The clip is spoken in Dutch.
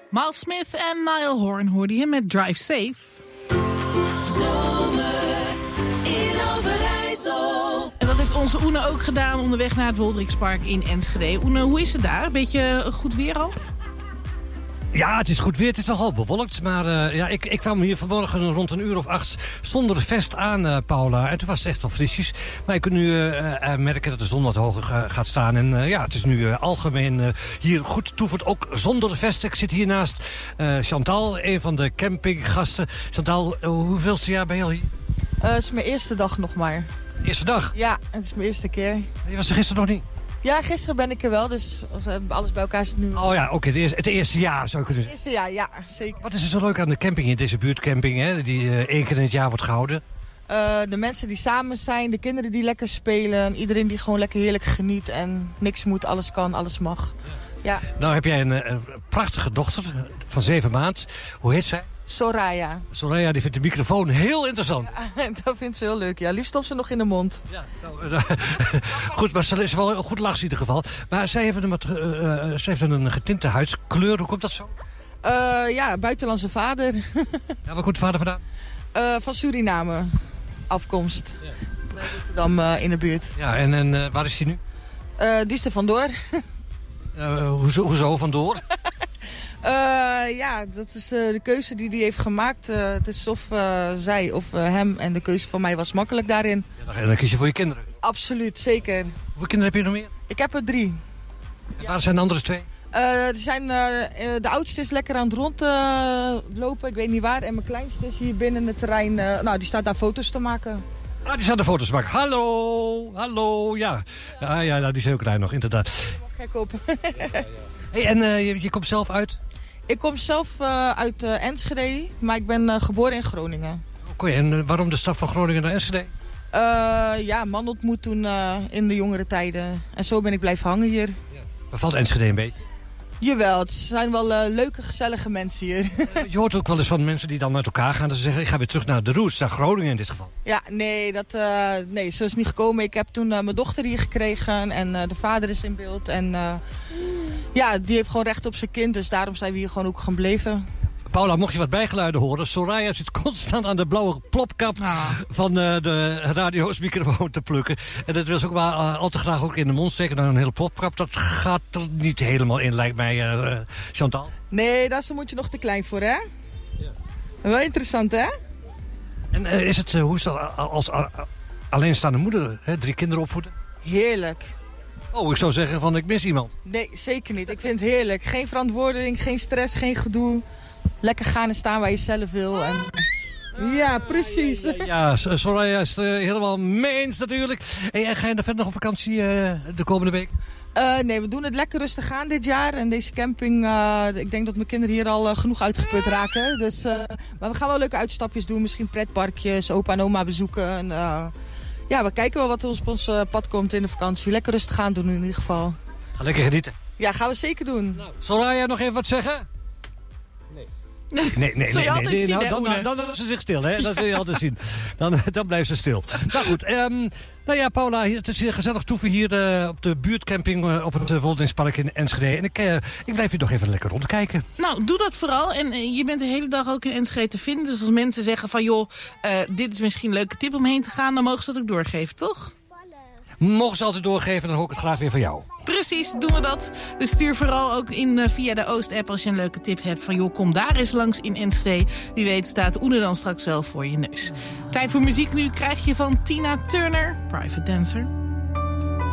Miles Smith en Niall Horan hoorde je met Drive Safe. Zomer in Overijssel. En dat heeft onze Oene ook gedaan onderweg naar het Woldrikspark in Enschede. Oene, hoe is het daar? Beetje goed weer al? Ja, het is goed weer. Het is nogal bewolkt. Maar ik kwam hier vanmorgen rond 8:00 zonder de vest aan, Paula. En toen was het echt wel frisjes. Maar je kunt nu merken dat de zon wat hoger gaat staan. En het is nu algemeen hier goed toevoert. Ook zonder de vest. Ik zit hier naast Chantal, een van de campinggasten. Chantal, hoeveelste jaar ben je al hier? Het is mijn eerste dag nog maar. Eerste dag? Ja, het is mijn eerste keer. Je was er gisteren nog niet? Ja, gisteren ben ik er wel, dus alles bij elkaar zit nu. Oh ja, oké, het eerste jaar zou ik kunnen Het zeggen. eerste jaar, ja, zeker. Wat is er zo leuk aan de camping in deze buurtcamping, hè? Die 1 keer in het jaar wordt gehouden? De mensen die samen zijn, de kinderen die lekker spelen. Iedereen die gewoon lekker heerlijk geniet en niks moet, alles kan, alles mag. Ja. Nou heb jij een prachtige dochter van 7 maanden. Hoe heet zij? Soraya. Soraya, die vindt de microfoon heel interessant. Ja, dat vindt ze heel leuk. Ja, liefst op ze nog in de mond. Ja, goed, maar ze is wel een goed lach in ieder geval. Maar zij heeft een getinte huidskleur. Hoe komt dat zo? Ja, buitenlandse vader. Ja, waar komt de vader vandaan? Van Suriname. Afkomst. Ja. Bij Rotterdam in de buurt. Ja, en waar is hij nu? Die is er vandoor. Hoezo vandoor? Ja, dat is de keuze die hij heeft gemaakt. Het is of zij of hem. En de keuze van mij was makkelijk daarin. Ja, dan kies je voor je kinderen? Absoluut, zeker. Hoeveel kinderen heb je nog meer? Ik heb er 3. En waar zijn de andere 2? De oudste is lekker aan het rondlopen. Ik weet niet waar. En mijn kleinste is hier binnen het terrein. Die staat daar foto's te maken. Ah, die staat de foto's te maken. Hallo, ja. Ja, die is heel klein nog, inderdaad. Ik ben gek op. Hey, en je komt zelf uit? Ik kom zelf uit Enschede, maar ik ben geboren in Groningen. Oké, en waarom de stap van Groningen naar Enschede? Man ontmoet toen in de jongere tijden. En zo ben ik blijven hangen hier. Ja. Bevalt Enschede een beetje? Jawel, het zijn wel leuke, gezellige mensen hier. Je hoort ook wel eens van mensen die dan uit elkaar gaan. Dat ze zeggen, ik ga weer terug naar de roots, naar Groningen in dit geval. Ja, nee, zo is het niet gekomen. Ik heb toen mijn dochter hier gekregen en de vader is in beeld. En die heeft gewoon recht op zijn kind, dus daarom zijn we hier gewoon ook gaan blijven. Paula, mocht je wat bijgeluiden horen, Soraya zit constant aan de blauwe plopkap van de radio's microfoon te plukken. En dat wil ze ook wel al te graag ook in de mond steken. Dan een hele plopkap, dat gaat er niet helemaal in, lijkt mij, Chantal. Nee, daar moet je nog te klein voor, hè? Ja. Wel interessant, hè? En hoe is dat als alleenstaande moeder, hè? 3 kinderen opvoeden? Heerlijk. Oh, ik zou zeggen van ik mis iemand. Nee, zeker niet. Ik vind het heerlijk. Geen verantwoording, geen stress, geen gedoe. Lekker gaan en staan waar je zelf wil. En... Ja, precies. Ja, Soraya is het helemaal mee eens natuurlijk. En ga je dan verder nog op vakantie de komende week? Nee, we doen het lekker rustig aan dit jaar. En deze camping, ik denk dat mijn kinderen hier al genoeg uitgeput raken. Dus, maar we gaan wel leuke uitstapjes doen. Misschien pretparkjes, opa en oma bezoeken. En, we kijken wel wat op ons pad komt in de vakantie. Lekker rustig aan doen in ieder geval. Ga lekker genieten. Ja, gaan we zeker doen. Nou, Soraya, nog even wat zeggen? Nee. Zul je altijd zien, hè, dan houdt ze zich stil, hè? Dat zul je altijd zien. Dan blijft ze stil. Nou goed, Paula, het is hier gezellig toeven hier op de buurtcamping op het Woldrikspark in Enschede. En ik blijf hier nog even lekker rondkijken. Nou, doe dat vooral. En je bent de hele dag ook in Enschede te vinden. Dus als mensen zeggen van, joh, dit is misschien een leuke tip om heen te gaan, dan mogen ze dat ook doorgeven, toch? Mogen ze altijd doorgeven, dan hoor ik het graag weer van jou. Precies, doen we dat. Dus stuur vooral ook via de Oost-app als je een leuke tip hebt van, joh, kom daar eens langs in Enschede. Wie weet staat Oene dan straks wel voor je neus. Tijd voor muziek nu krijg je van Tina Turner, Private Dancer.